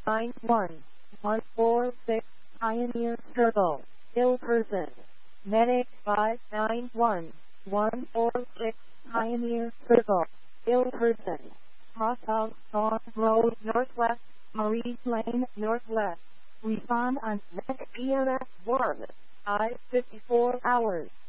591-146 Pioneer Circle, ill person. Medic 591-146 Pioneer Circle, ill person. Crosshouse Song Road Northwest, Marie Lane Northwest. Respond on Medic EMS 1, I-54 hours.